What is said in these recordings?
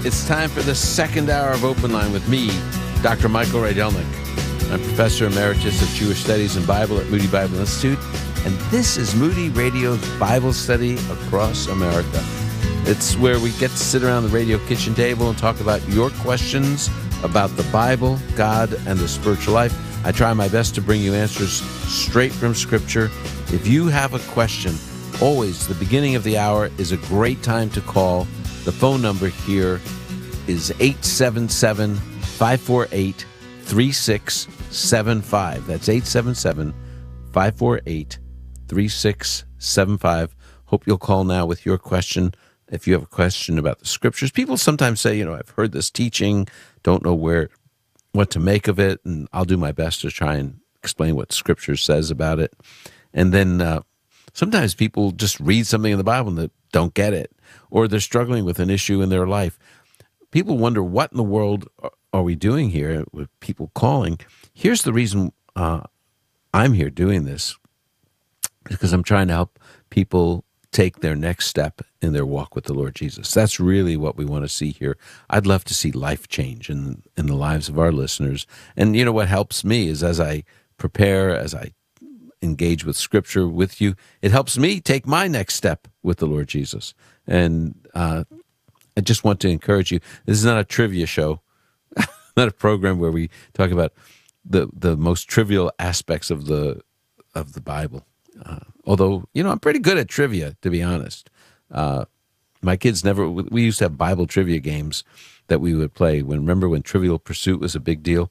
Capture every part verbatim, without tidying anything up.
It's time for the second hour of Open Line with me, Doctor Michael Rydelnik. I'm Professor Emeritus of Jewish Studies and Bible at Moody Bible Institute, and this is Moody Radio's Bible Study Across America. It's where we get to sit around the radio kitchen table and talk about your questions about the Bible, God, and the spiritual life. I try my best to bring you answers straight from Scripture. If you have a question, always the beginning of the hour is a great time to call. The phone number here is eight seven seven, five four eight, three six seven five. That's eight seven seven, five four eight, three six seven five. Hope you'll call now with your question. If you have a question about the Scriptures, people sometimes say, you know, I've heard this teaching, don't know where, what to make of it, and I'll do my best to try and explain what Scripture says about it. And then uh, sometimes people just read something in the Bible and they don't get it, or they're struggling with an issue in their life. People wonder, what in the world are we doing here with people calling? Here's the reason uh, I'm here doing this, because I'm trying to help people take their next step in their walk with the Lord Jesus. That's really what we want to see here. I'd love to see life change in, in the lives of our listeners. And you know what helps me is as I prepare, as I engage with Scripture with you, it helps me take my next step with the Lord Jesus. And uh, I just want to encourage you. This is not a trivia show, not a program where we talk about the the most trivial aspects of the of the Bible. Uh, although, you know, I'm pretty good at trivia, to be honest. Uh, my kids never, we used to have Bible trivia games that we would play. When Remember when Trivial Pursuit was a big deal?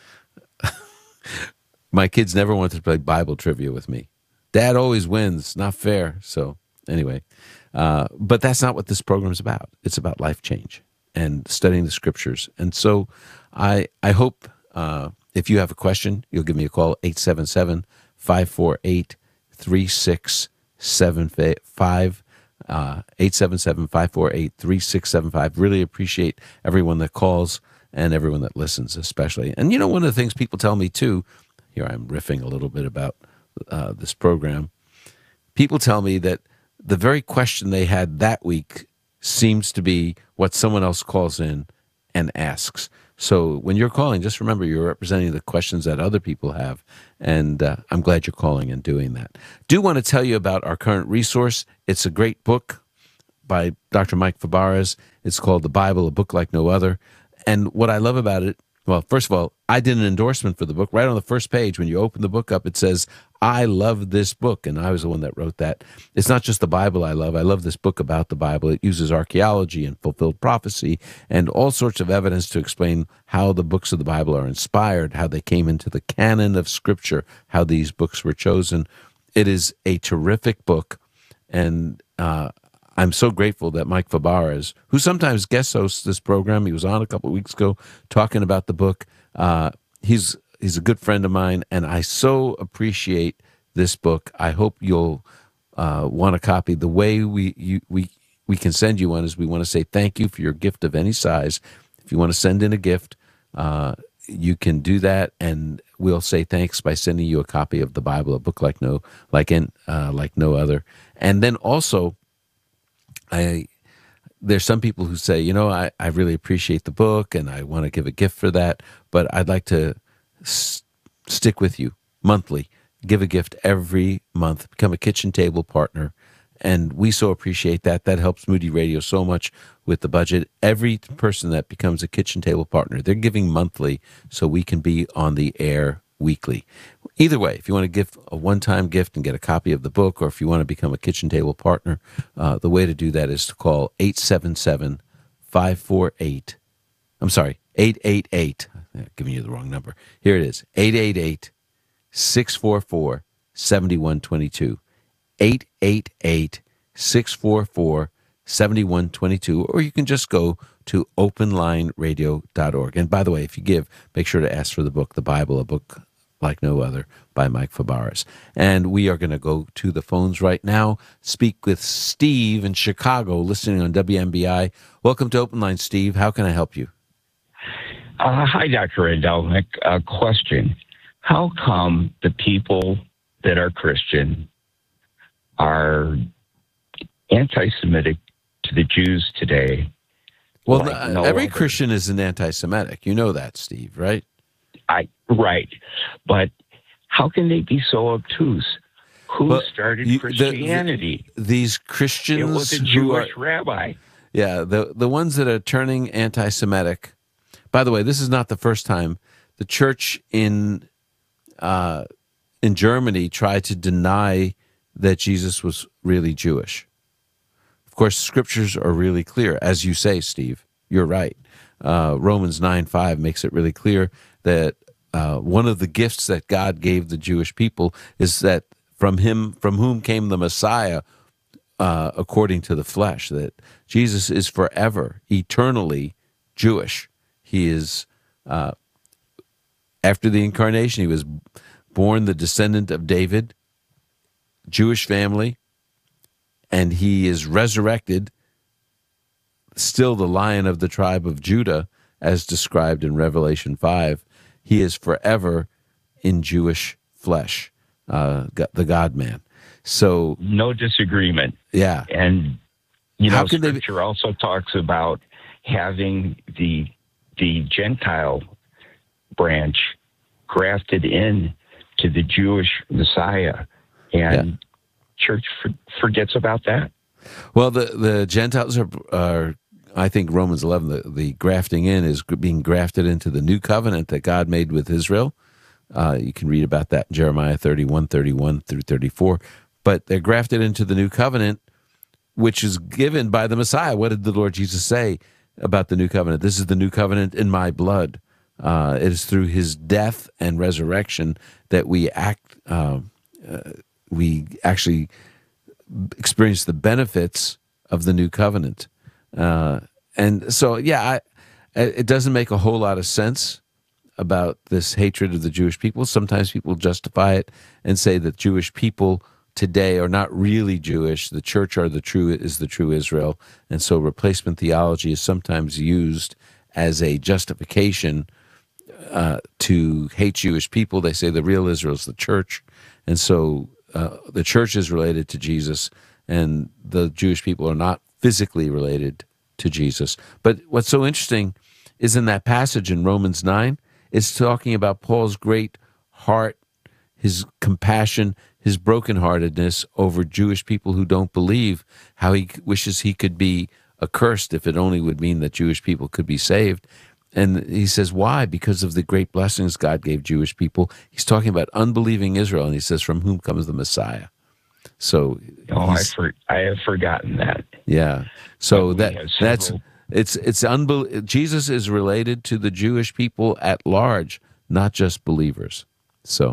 My kids never wanted to play Bible trivia with me. Dad always wins, not fair. So anyway, uh, but that's not what this program's about. It's about life change and studying the Scriptures. And so I, I hope uh, if you have a question, you'll give me a call, eight seven seven, five four eight, three six seven five, uh, eight seven seven, five four eight, three six seven five. Really appreciate everyone that calls and everyone that listens especially. And you know, one of the things people tell me too, here I'm riffing a little bit about uh, this program, people tell me that the very question they had that week seems to be what someone else calls in and asks. So when you're calling, just remember you're representing the questions that other people have, and uh, I'm glad you're calling and doing that. Do want to tell you about our current resource. It's a great book by Doctor Mike Fabarez. It's called The Bible, A Book Like No Other. And what I love about it, well, first of all, I did an endorsement for the book. Right on the first page, when you open the book up, it says, I love this book, and I was the one that wrote that. It's not just the Bible I love. I love this book about the Bible. It uses archaeology and fulfilled prophecy and all sorts of evidence to explain how the books of the Bible are inspired, how they came into the canon of Scripture, how these books were chosen. It is a terrific book, and uh, I'm so grateful that Mike Fabarez, who sometimes guest hosts this program, he was on a couple of weeks ago talking about the book. Uh, he's he's a good friend of mine, and I so appreciate this book. I hope you'll uh, want a copy. The way we you, we we can send you one is we want to say thank you for your gift of any size. If you want to send in a gift, uh, you can do that, and we'll say thanks by sending you a copy of the Bible, a book like no like in uh, like no other. And then also, I there's some people who say, you know, I, I really appreciate the book and I want to give a gift for that, but I'd like to s- stick with you monthly, give a gift every month, become a kitchen table partner. And we so appreciate that. That helps Moody Radio so much with the budget. Every person that becomes a kitchen table partner, they're giving monthly so we can be on the air weekly. Either way, if you want to give a one-time gift and get a copy of the book, or if you want to become a kitchen table partner, uh, the way to do that is to call eight seven seven, five four eight, I'm sorry, eight eight eight, I'm giving you the wrong number. Here it is, eight eight eight, six four four, seven one two two, eight eight eight, six four four, seven one two two, or you can just go to open line radio dot org. And by the way, if you give, make sure to ask for the book, The Bible, a book like no other, by Mike Fabarez. And we are going to go to the phones right now, speak with Steve in Chicago, listening on W M B I. Welcome to Open Line, Steve. How can I help you? Uh, hi, Doctor Rydelnik. A question. How come the people that are Christian are anti-Semitic to the Jews today, Well, like the, no every other. Christian is an anti-Semitic. You know that, Steve, right? I right, but how can they be so obtuse? Who Well, started you, the, Christianity? the, these It was Christians a who are, Jewish rabbi. yeah, the the ones that are turning anti-Semitic. By the way, this is not the first time the church in uh, in Germany tried to deny that Jesus was really Jewish. Of course, scriptures are really clear, as you say, Steve. You're right. Uh, Romans nine five makes it really clear that uh, one of the gifts that God gave the Jewish people is that from him, from whom came the Messiah, uh, according to the flesh, that Jesus is forever, eternally Jewish. He is, uh, after the incarnation, he was born the descendant of David, Jewish family, and he is resurrected, still the Lion of the tribe of Judah, as described in Revelation five. He is forever in Jewish flesh, uh, the God-man. So, No disagreement. yeah. And, you How know, can they be- Scripture also talks about having the the Gentile branch grafted in to the Jewish Messiah. And Yeah. church for, forgets about that. Well, the, the Gentiles are, are, I think Romans eleven, the, the grafting in is being grafted into the new covenant that God made with Israel. Uh, you can read about that in Jeremiah thirty-one, thirty-one through thirty-four. But they're grafted into the new covenant, which is given by the Messiah. What did the Lord Jesus say about the new covenant? This is the new covenant in my blood. Uh, it is through his death and resurrection that we act, uh, uh, we actually experience the benefits of the new covenant. Uh, and so, yeah, I, it doesn't make a whole lot of sense about this hatred of the Jewish people. Sometimes people justify it and say that Jewish people today are not really Jewish. The church are the true is the true Israel, and so replacement theology is sometimes used as a justification uh, to hate Jewish people. They say the real Israel is the church, and so uh, the church is related to Jesus, and the Jewish people are not physically related to Jesus. But what's so interesting is in that passage in Romans nine, it's talking about Paul's great heart, his compassion, his brokenheartedness over Jewish people who don't believe, how he wishes he could be accursed if it only would mean that Jewish people could be saved. And he says, why? Because of the great blessings God gave Jewish people. He's talking about unbelieving Israel, and he says, from whom comes the Messiah. So, Oh, I, for, I have forgotten that. yeah. So But we that have that's several- it's it's unbel- Jesus is related to the Jewish people at large, not just believers. So,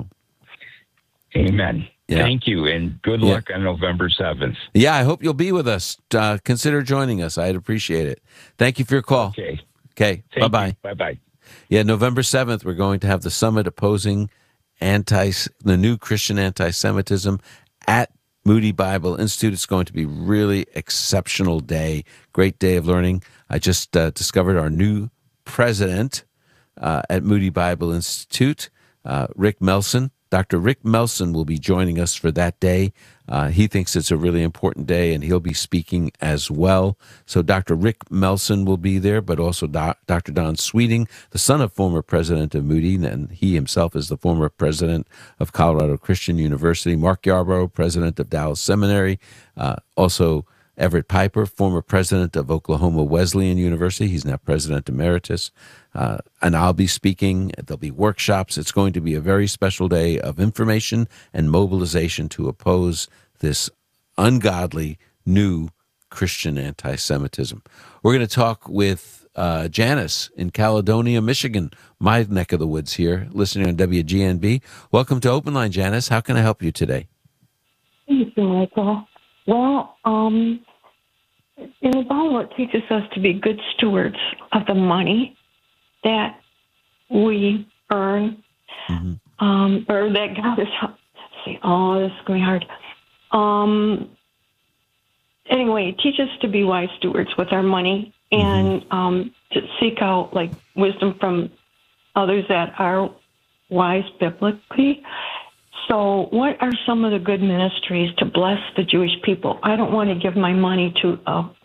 Amen. Yeah. Thank you, and good Yeah. luck on November seventh. yeah, I hope you'll be with us. Uh, consider joining us. I'd appreciate it. Thank you for your call. Okay. Okay, Thank bye bye. you. Bye-bye. Yeah, November seventh, we're going to have the summit opposing anti the new Christian anti-Semitism at Moody Bible Institute. It's going to be really exceptional day, great day of learning. I just uh, discovered our new president uh, at Moody Bible Institute, uh, Rick Melson. Doctor Rick Melson will be joining us for that day. Uh, he thinks it's a really important day, and he'll be speaking as well. So Doctor Rick Melson will be there, but also doc, Doctor Don Sweeting, the son of former president of Moody, and he himself is the former president of Colorado Christian University. Mark Yarbrough, president of Dallas Seminary. Uh, also Everett Piper, former president of Oklahoma Wesleyan University. He's now president emeritus. Uh, and I'll be speaking. There'll be workshops. It's going to be a very special day of information and mobilization to oppose this ungodly new Christian anti-Semitism. We're going to talk with uh, Janice in Caledonia, Michigan, my neck of the woods here, listening on W G N B. Welcome to Open Line, Janice. How can I help you today? Thank you, Michael. Well, um, in the Bible, it teaches us to be good stewards of the money that we earn, Mm-hmm. um, or that God is. Let's see, oh, this is going to be hard. Um, anyway, it teaches us to be wise stewards with our money and Mm-hmm. um, to seek out like wisdom from others that are wise biblically. So what are some of the good ministries to bless the Jewish people? I don't want to give my money to a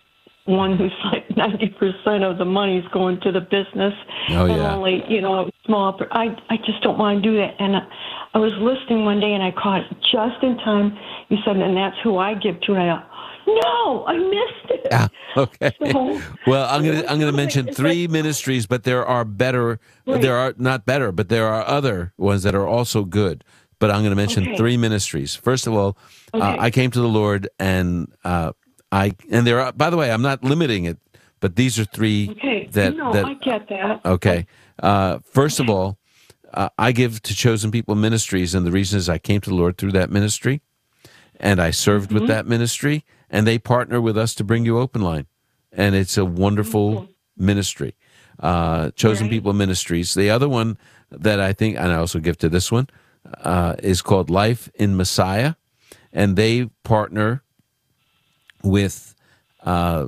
one who's like ninety percent of the money's going to the business. Oh, and yeah. only, you know, small. I, I just don't want to do that. And I, I was listening one day and I caught it just in time. You said, and that's who I give to. And I thought, no, I missed it. Ah, okay. So, well, I'm going to I'm going to mention three ministries, but there are better. Right. There are not better, but there are other ones that are also good. But I'm going to mention Okay. three ministries. First of all, Okay. uh, I came to the Lord, and uh, I and there are. By the way, I'm not limiting it, but these are three Okay. that no, that. I get that. Okay. Uh, first of all, uh, I give to Chosen People Ministries, and the reason is I came to the Lord through that ministry, and I served Mm-hmm. with that ministry, and they partner with us to bring you Open Line, and it's a wonderful Mhm. ministry. Uh, Chosen Right. People Ministries. The other one that I think, and I also give to this one, uh, is called Life in Messiah, and they partner with uh,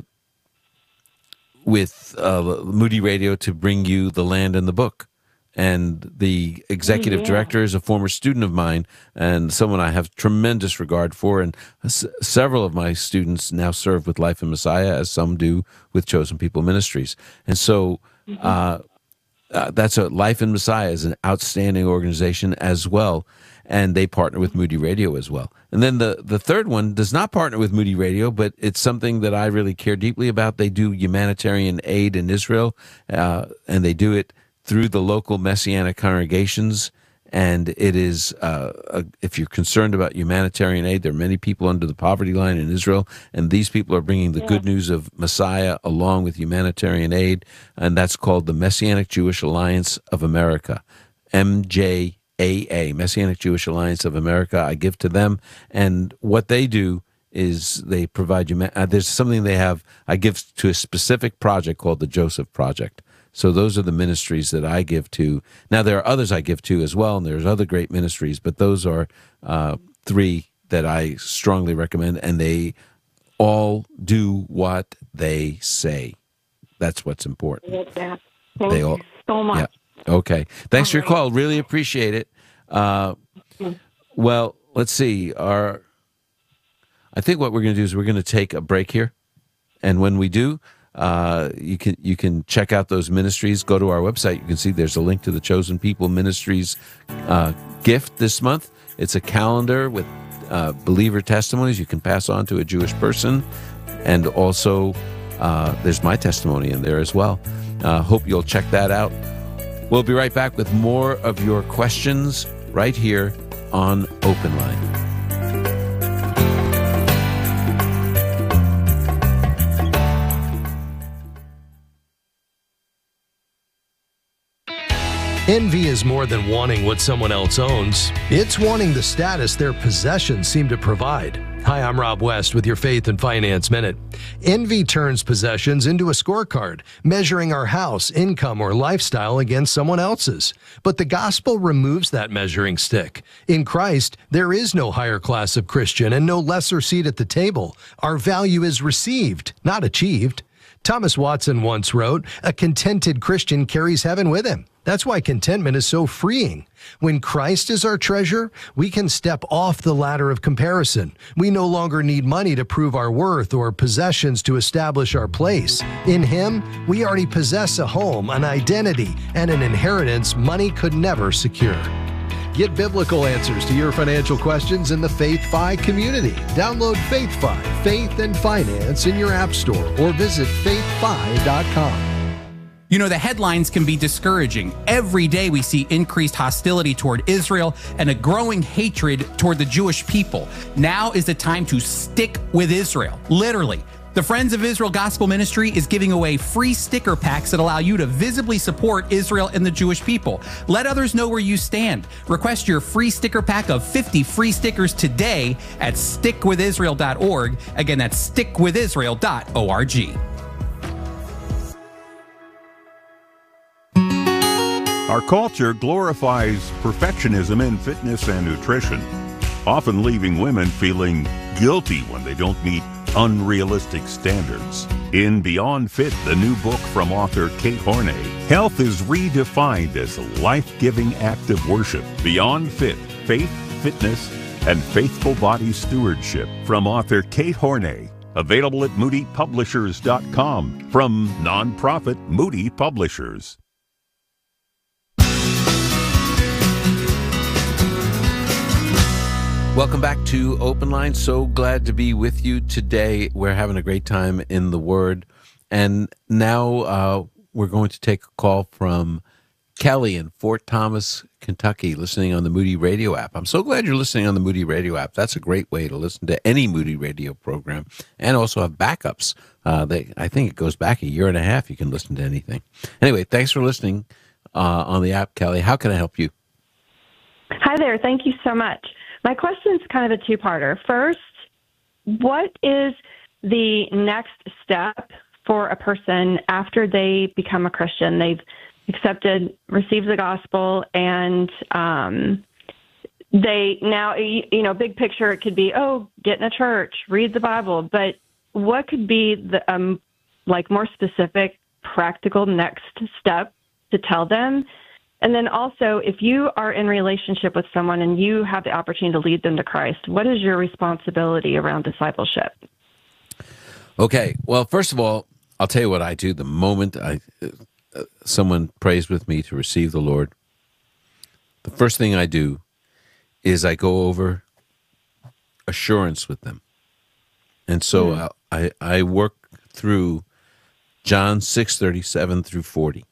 with uh, Moody Radio to bring you The Land and the Book. And the executive yeah. director is a former student of mine and someone I have tremendous regard for. And s- several of my students now serve with Life in Messiah, as some do with Chosen People Ministries. And so uh, uh, that's a Life in Messiah is an outstanding organization as well. And they partner with Moody Radio as well. And then the, the third one does not partner with Moody Radio, but it's something that I really care deeply about. They do humanitarian aid in Israel, uh, and they do it through the local Messianic congregations. And it is, uh, a, if you're concerned about humanitarian aid, there are many people under the poverty line in Israel, and these people are bringing the Yeah. good news of Messiah along with humanitarian aid, and that's called the Messianic Jewish Alliance of America, M J A A, Messianic Jewish Alliance of America. I give to them, and what they do is they provide you, uh, there's something they have, I give to a specific project called the Joseph Project. So those are the ministries that I give to. Now, there are others I give to as well, and there's other great ministries, but those are uh, three that I strongly recommend, and they all do what they say. That's what's important. I get that. Thank They you all- so much. Yeah. Okay. Thanks for your All right. call. Really appreciate it. Uh, well, let's see. Our, I think what we're going to do is we're going to take a break here, and when we do, uh, you can you can check out those ministries. Go to our website. You can see there's a link to the Chosen People Ministries uh, gift this month. It's a calendar with uh, believer testimonies you can pass on to a Jewish person, and also uh, there's my testimony in there as well. Uh, hope you'll check that out. We'll be right back with more of your questions right here on Open Line. Envy is more than wanting what someone else owns. It's wanting the status their possessions seem to provide. Hi, I'm Rob West with your Faith and Finance Minute. Envy turns possessions into a scorecard, measuring our house, income, or lifestyle against someone else's. But the gospel removes that measuring stick. In Christ, there is no higher class of Christian and no lesser seat at the table. Our value is received, not achieved. Thomas Watson once wrote, "A contented Christian carries heaven with him." That's why contentment is so freeing. When Christ is our treasure, we can step off the ladder of comparison. We no longer need money to prove our worth or possessions to establish our place. In Him, we already possess a home, an identity, and an inheritance money could never secure. Get biblical answers to your financial questions in the FaithFi community. Download FaithFi, Faith and Finance in your app store or visit faith fi dot com. You know, the headlines can be discouraging. Every day we see increased hostility toward Israel and a growing hatred toward the Jewish people. Now is the time to stick with Israel. Literally. The Friends of Israel Gospel Ministry is giving away free sticker packs that allow you to visibly support Israel and the Jewish people. Let others know where you stand. Request your free sticker pack of fifty free stickers today at stick with israel dot org. Again, that's stick with israel dot org. Our culture glorifies perfectionism in fitness and nutrition, often leaving women feeling guilty when they don't meet unrealistic standards. In Beyond Fit, the new book from author Kate Horney, health is redefined as a life-giving act of worship. Beyond Fit, Faith, Fitness, and Faithful Body Stewardship from author Kate Horney. Available at moody publishers dot com from nonprofit Moody Publishers. Welcome back to Open Line. So glad to be with you today. We're having a great time in the Word. And now uh, we're going to take a call from Kelly in Fort Thomas, Kentucky, listening on the Moody Radio app. I'm so glad you're listening on the Moody Radio app. That's a great way to listen to any Moody Radio program and also have backups. Uh, they, I think it goes back a year and a half. You can listen to anything. Anyway, thanks for listening uh, on the app, Kelly. How can I help you? Hi there. Thank you so much. My question is kind of a two-parter. First, what is the next step for a person after they become a Christian? They've accepted, received the gospel, and um, they now, you know, big picture, it could be, oh, get in a church, read the Bible. But what could be the um, like more specific, practical next step to tell them? And then also, if you are in relationship with someone and you have the opportunity to lead them to Christ, what is your responsibility around discipleship? Okay. Well, first of all, I'll tell you what I do the moment I uh, someone prays with me to receive the Lord. The first thing I do is I go over assurance with them. And so mm. I, I work through John six thirty-seven through forty.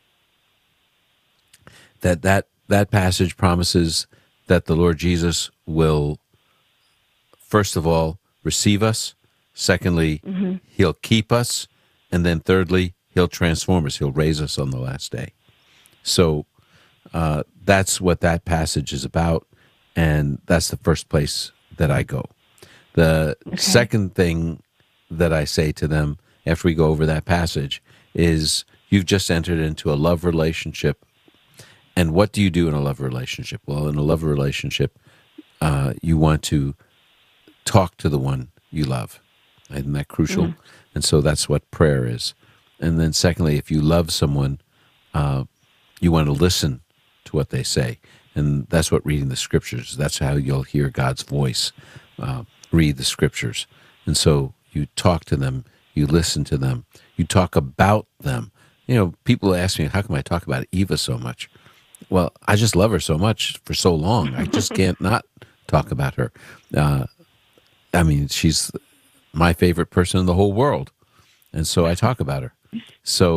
That, that that passage promises that the Lord Jesus will, first of all, receive us. Secondly, mm-hmm. he'll keep us. And then thirdly, he'll transform us. He'll raise us on the last day. So uh, that's what that passage is about. And that's the first place that I go. The okay. second thing that I say to them after we go over that passage is, you've just entered into a love relationship. And what do you do in a love relationship? Well, in a love relationship, uh, you want to talk to the one you love. Isn't that crucial? Mm-hmm. And so that's what prayer is. And then secondly, if you love someone, uh, you want to listen to what they say. And that's what reading the Scriptures, that's how you'll hear God's voice. Uh, read the Scriptures. And so you talk to them, you listen to them, you talk about them. You know, people ask me, how come I talk about Eva so much? Well, I just love her so much for so long. I just can't not talk about her. Uh, I mean, she's my favorite person in the whole world. And so I talk about her. So